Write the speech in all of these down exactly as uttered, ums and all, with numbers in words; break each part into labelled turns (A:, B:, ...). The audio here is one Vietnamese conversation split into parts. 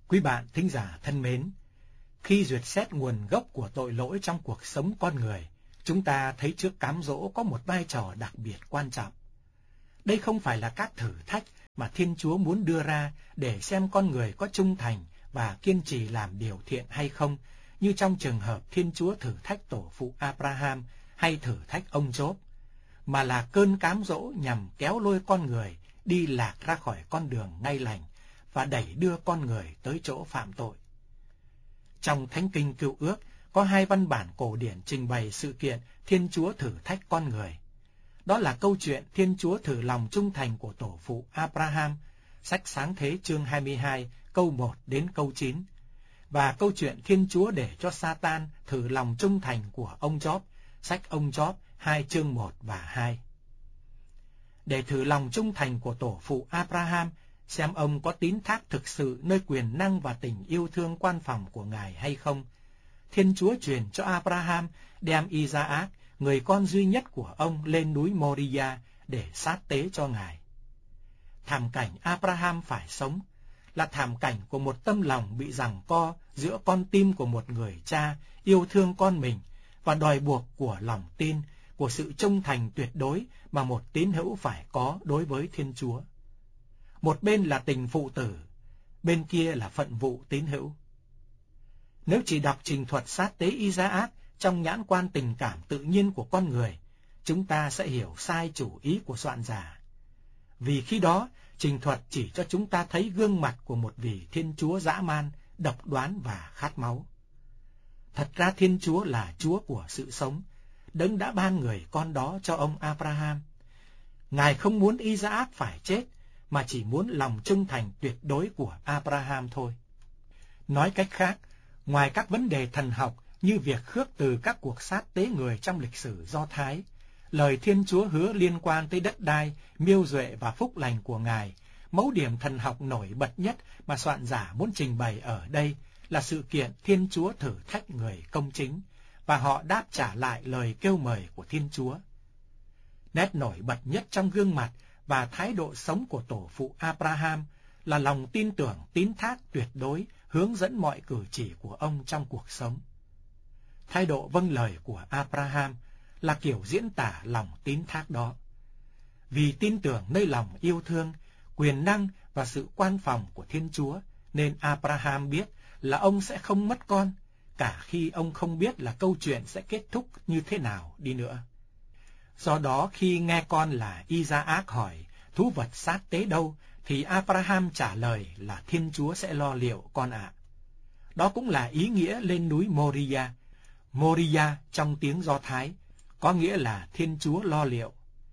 A: Quý bạn thính giả thân mến, khi duyệt xét nguồn gốc của tội lỗi trong cuộc sống con người, chúng ta thấy trước cám dỗ có một vai trò đặc biệt quan trọng. Đây không phải là các thử thách mà Thiên Chúa muốn đưa ra để xem con người có trung thành và kiên trì làm điều thiện hay không, như trong trường hợp Thiên Chúa thử thách tổ phụ Abraham hay thử thách ông Gióp, mà là cơn cám dỗ nhằm kéo lôi con người đi lạc ra khỏi con đường ngay lành và đẩy đưa con người tới chỗ phạm tội. Trong Thánh Kinh Cựu Ước có hai văn bản cổ điển trình bày sự kiện Thiên Chúa thử thách con người. Đó là câu chuyện Thiên Chúa thử lòng trung thành của tổ phụ Abraham, sách Sáng Thế chương hai mươi hai, câu một đến câu chín, và câu chuyện Thiên Chúa để cho Satan thử lòng trung thành của ông Gióp, sách ông Gióp hai chương một và hai. Để thử lòng trung thành của tổ phụ Abraham, xem ông có tín thác thực sự nơi quyền năng và tình yêu thương quan phòng của Ngài hay không, Thiên Chúa truyền cho Abraham đem Isaac, người con duy nhất của ông, lên núi Moriah để sát tế cho Ngài. Thảm cảnh Abraham phải sống là thảm cảnh của một tâm lòng bị giằng co giữa con tim của một người cha yêu thương con mình và đòi buộc của lòng tin, của sự trung thành tuyệt đối mà một tín hữu phải có đối với Thiên Chúa. Một bên là tình phụ tử, bên kia là phận vụ tín hữu. Nếu chỉ đọc trình thuật sát tế Isaac trong nhãn quan tình cảm tự nhiên của con người, chúng ta sẽ hiểu sai chủ ý của soạn giả. Vì khi đó, trình thuật chỉ cho chúng ta thấy gương mặt của một vị Thiên Chúa dã man, độc đoán và khát máu. Thật ra Thiên Chúa là Chúa của sự sống, Đấng đã ban người con đó cho ông Abraham. Ngài không muốn Isaac phải chết, mà chỉ muốn lòng trung thành tuyệt đối của Abraham thôi. Nói cách khác, ngoài các vấn đề thần học như việc khước từ các cuộc sát tế người trong lịch sử Do Thái, lời Thiên Chúa hứa liên quan tới đất đai, miêu duệ và phúc lành của Ngài, mấu điểm thần học nổi bật nhất mà soạn giả muốn trình bày ở đây là sự kiện Thiên Chúa thử thách người công chính, và họ đáp trả lại lời kêu mời của Thiên Chúa. Nét nổi bật nhất trong gương mặt và thái độ sống của tổ phụ Abraham là lòng tin tưởng tín thác tuyệt đối hướng dẫn mọi cử chỉ của ông trong cuộc sống. Thái độ vâng lời của Abraham là kiểu diễn tả lòng tín thác đó. Vì tin tưởng nơi lòng yêu thương, quyền năng và sự quan phòng của Thiên Chúa, nên Abraham biết là ông sẽ không mất con, cả khi ông không biết là câu chuyện sẽ kết thúc như thế nào đi nữa. Do đó khi nghe con là Isaac hỏi thú vật sát tế đâu, thì Abraham trả lời là Thiên Chúa sẽ lo liệu con ạ. Đó cũng là ý nghĩa lên núi Moriah. Moriah trong tiếng Do Thái có nghĩa là Thiên Chúa lo liệu.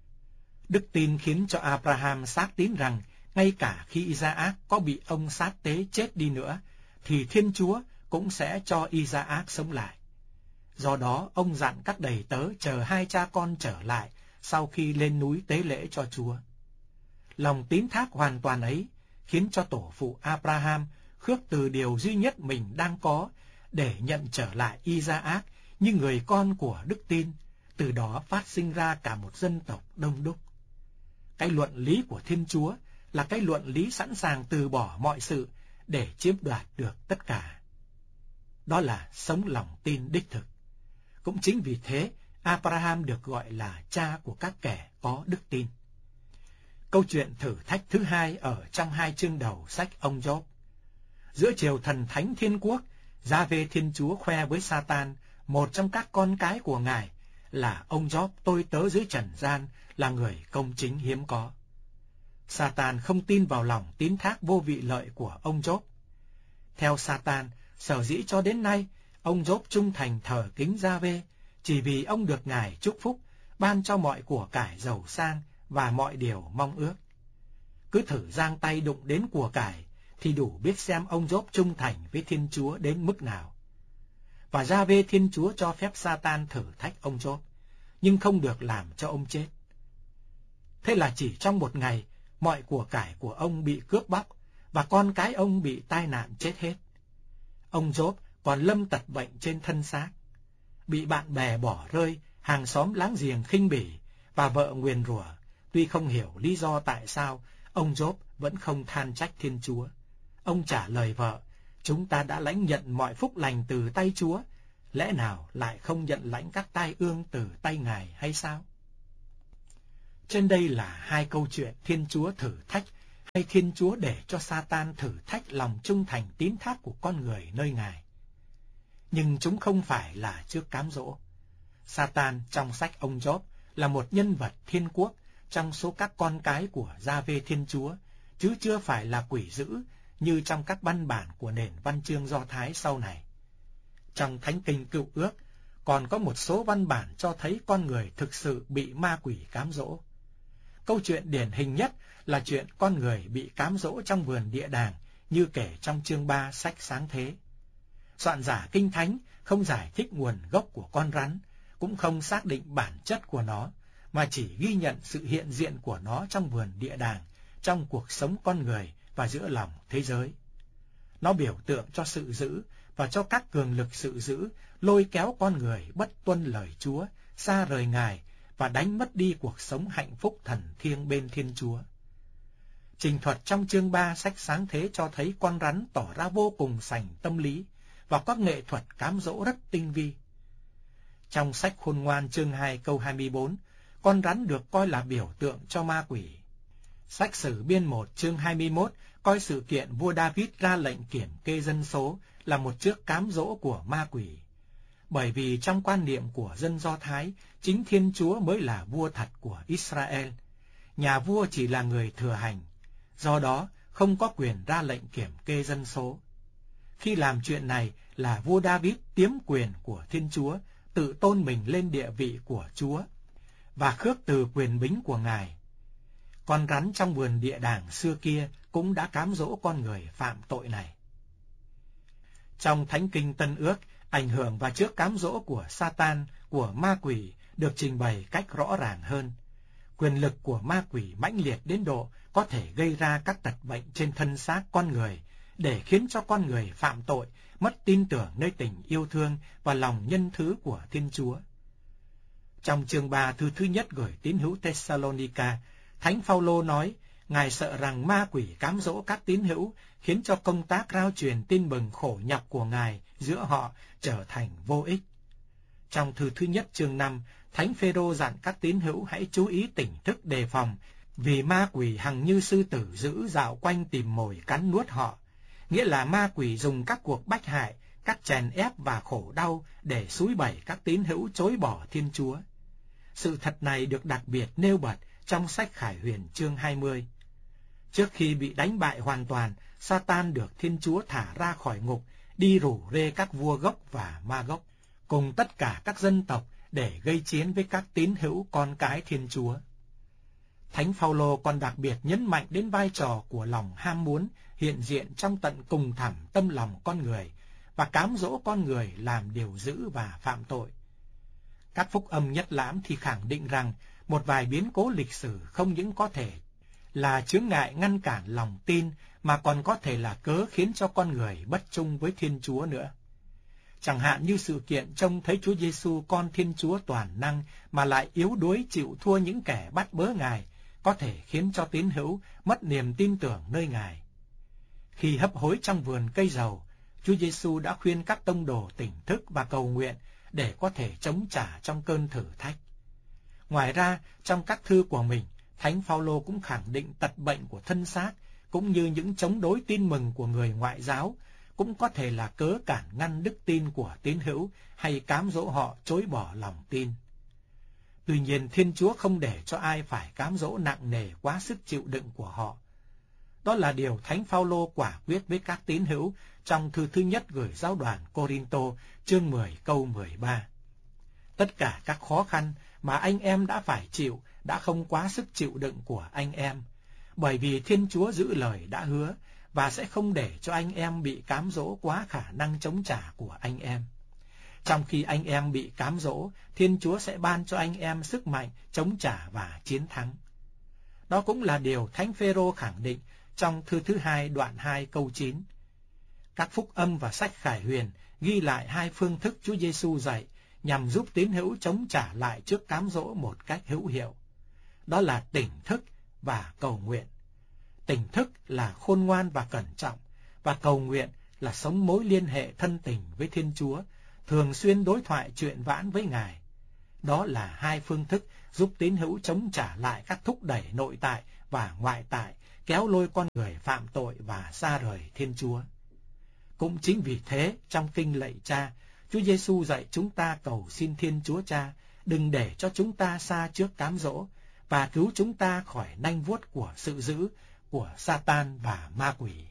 A: Đức tin khiến cho Abraham xác tín rằng ngay cả khi Isaac có bị ông sát tế chết đi nữa, thì Thiên Chúa cũng sẽ cho Isaac sống lại. Do đó, ông dặn các đầy tớ chờ hai cha con trở lại sau khi lên núi tế lễ cho Chúa. Lòng tín thác hoàn toàn ấy khiến cho tổ phụ Abraham khước từ điều duy nhất mình đang có để nhận trở lại Isaac như người con của đức tin, từ đó phát sinh ra cả một dân tộc đông đúc. Cái luận lý của Thiên Chúa là cái luận lý sẵn sàng từ bỏ mọi sự để chiếm đoạt được tất cả. Đó là sống lòng tin đích thực. Cũng chính vì thế, Abraham được gọi là cha của các kẻ có đức tin. Câu chuyện thử thách thứ hai ở trong hai chương đầu sách ông Gióp. Giữa triều thần thánh thiên quốc, Gia-vê Thiên Chúa khoe với Satan, một trong các con cái của Ngài, là ông Gióp tôi tớ dưới trần gian, là người công chính hiếm có. Satan không tin vào lòng tín thác vô vị lợi của ông Gióp. Theo Satan, sở dĩ cho đến nay, ông Gióp trung thành thờ kính Gia-vê, chỉ vì ông được Ngài chúc phúc, ban cho mọi của cải giàu sang và mọi điều mong ước. Cứ thử giang tay đụng đến của cải, thì đủ biết xem ông Gióp trung thành với Thiên Chúa đến mức nào. Và Gia-vê Thiên Chúa cho phép Satan thử thách ông Gióp, nhưng không được làm cho ông chết. Thế là chỉ trong một ngày, mọi của cải của ông bị cướp bóc, và con cái ông bị tai nạn chết hết. Ông Gióp còn lâm tật bệnh trên thân xác, bị bạn bè bỏ rơi, hàng xóm láng giềng khinh bỉ, và vợ nguyền rủa. Tuy không hiểu lý do tại sao, ông Gióp vẫn không than trách Thiên Chúa. Ông trả lời vợ Chúng ta đã lãnh nhận mọi phúc lành từ tay Chúa, lẽ nào lại không nhận lãnh các tai ương từ tay Ngài hay sao? Trên đây là hai câu chuyện Thiên Chúa thử thách, hay Thiên Chúa để cho Sa-tan thử thách lòng trung thành tín thác của con người nơi Ngài. Nhưng chúng không phải là trước cám dỗ. Sa-tan trong sách ông Gióp là một nhân vật thiên quốc trong số các con cái của Gia-vê Thiên Chúa, chứ chưa phải là quỷ dữ như trong các văn bản của nền văn chương Do Thái sau này. Trong Thánh Kinh Cựu Ước, còn có một số văn bản cho thấy con người thực sự bị ma quỷ cám dỗ. Câu chuyện điển hình nhất là chuyện con người bị cám dỗ trong vườn địa đàng, như kể trong chương ba sách Sáng Thế. Soạn giả Kinh Thánh không giải thích nguồn gốc của con rắn, cũng không xác định bản chất của nó, mà chỉ ghi nhận sự hiện diện của nó trong vườn địa đàng, trong cuộc sống con người và giữa lòng thế giới. Nó biểu tượng cho sự dữ và cho các cường lực sự dữ lôi kéo con người bất tuân lời Chúa, xa rời Ngài và đánh mất đi cuộc sống hạnh phúc thần thiêng bên Thiên Chúa. Trình thuật trong chương ba sách Sáng Thế cho thấy con rắn tỏ ra vô cùng sành tâm lý và có nghệ thuật cám dỗ rất tinh vi. Trong sách Khôn Ngoan chương hai câu hai mươi bốn, con rắn được coi là biểu tượng cho ma quỷ. Sách Sử Biên một chương hai mươi mốt coi sự kiện vua David ra lệnh kiểm kê dân số là một trước cám dỗ của ma quỷ. Bởi vì trong quan niệm của dân Do Thái, chính Thiên Chúa mới là vua thật của Israel. Nhà vua chỉ là người thừa hành, do đó không có quyền ra lệnh kiểm kê dân số. Khi làm chuyện này là vua David tiếm quyền của Thiên Chúa, tự tôn mình lên địa vị của Chúa, và khước từ quyền bính của Ngài. Con rắn trong vườn địa đàng xưa kia cũng đã cám dỗ con người phạm tội này. Trong Thánh Kinh Tân Ước, ảnh hưởng và trước cám dỗ của Sa-tan, của ma quỷ được trình bày cách rõ ràng hơn. Quyền lực của ma quỷ mãnh liệt đến độ có thể gây ra các tật bệnh trên thân xác con người, để khiến cho con người phạm tội, mất tin tưởng nơi tình yêu thương và lòng nhân thứ của Thiên Chúa. Trong chương ba thư thứ nhất gửi tín hữu Thessalonica, Thánh Phaolô nói, Ngài sợ rằng ma quỷ cám dỗ các tín hữu, khiến cho công tác rao truyền tin mừng khổ nhọc của Ngài giữa họ trở thành vô ích. Trong thư thứ nhất chương năm, Thánh Phêrô dặn các tín hữu hãy chú ý tỉnh thức đề phòng, vì ma quỷ hằng như sư tử dữ dạo quanh tìm mồi cắn nuốt họ. Nghĩa là ma quỷ dùng các cuộc bách hại, các chèn ép và khổ đau để xúi bẩy các tín hữu chối bỏ Thiên Chúa. Sự thật này được đặc biệt nêu bật trong sách Khải Huyền chương hai mươi. Trước khi bị đánh bại hoàn toàn, Sa-tan được Thiên Chúa thả ra khỏi ngục, đi rủ rê các vua Gốc và Ma Gốc, cùng tất cả các dân tộc để gây chiến với các tín hữu con cái Thiên Chúa. Thánh Phaolô còn đặc biệt nhấn mạnh đến vai trò của lòng ham muốn hiện diện trong tận cùng thẳm tâm lòng con người và cám dỗ con người làm điều dữ và phạm tội. Các phúc âm nhất lãm thì khẳng định rằng một vài biến cố lịch sử không những có thể là chướng ngại ngăn cản lòng tin, mà còn có thể là cớ khiến cho con người bất trung với Thiên Chúa nữa. Chẳng hạn như sự kiện trông thấy Chúa Giêsu con Thiên Chúa toàn năng mà lại yếu đuối chịu thua những kẻ bắt bớ Ngài, có thể khiến cho tín hữu mất niềm tin tưởng nơi Ngài. Khi hấp hối trong vườn cây dầu, Chúa Giêsu đã khuyên các tông đồ tỉnh thức và cầu nguyện để có thể chống trả trong cơn thử thách. Ngoài ra, trong các thư của mình, Thánh Phaolô cũng khẳng định tật bệnh của thân xác, cũng như những chống đối tin mừng của người ngoại giáo, cũng có thể là cớ cản ngăn đức tin của tín hữu hay cám dỗ họ chối bỏ lòng tin. Tuy nhiên, Thiên Chúa không để cho ai phải cám dỗ nặng nề quá sức chịu đựng của họ. Đó là điều Thánh Phaolô quả quyết với các tín hữu trong thư thứ nhất gửi giáo đoàn Cô-rin-tô, chương mười câu mười ba. Tất cả các khó khăn mà anh em đã phải chịu đã không quá sức chịu đựng của anh em, bởi vì Thiên Chúa giữ lời đã hứa và sẽ không để cho anh em bị cám dỗ quá khả năng chống trả của anh em. Trong khi anh em bị cám dỗ, Thiên Chúa sẽ ban cho anh em sức mạnh chống trả và chiến thắng. Đó cũng là điều Thánh Phêrô khẳng định trong thư thứ hai đoạn hai câu chín. Các phúc âm và sách Khải Huyền ghi lại hai phương thức Chúa Giêsu dạy nhằm giúp tín hữu chống trả lại trước cám dỗ một cách hữu hiệu. Đó là tỉnh thức và cầu nguyện. Tỉnh thức là khôn ngoan và cẩn trọng, và cầu nguyện là sống mối liên hệ thân tình với Thiên Chúa, thường xuyên đối thoại chuyện vãn với Ngài. Đó là hai phương thức giúp tín hữu chống trả lại các thúc đẩy nội tại và ngoại tại, kéo lôi con người phạm tội và xa rời Thiên Chúa. Cũng chính vì thế, trong kinh lạy Cha, Chúa Giêsu dạy chúng ta cầu xin Thiên Chúa Cha đừng để cho chúng ta xa trước cám dỗ và cứu chúng ta khỏi nanh vuốt của sự dữ của Sa-tan và ma quỷ.